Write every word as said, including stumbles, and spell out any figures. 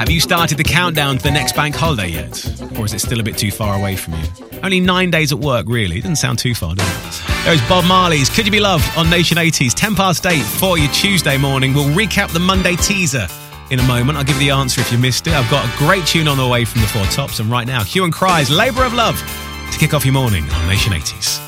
Have you started the countdown to the next bank holiday yet? Or is it still a bit too far away from you? Only nine days at work, really. It doesn't sound too far, does it? There's Bob Marley's Could You Be Loved on Nation eighties. ten past eight for your Tuesday morning. We'll recap the Monday teaser in a moment. I'll give you the answer if you missed it. I've got a great tune on the way from the Four Tops. And right now, Hue and Cry's Labour of Love to kick off your morning on Nation eighties.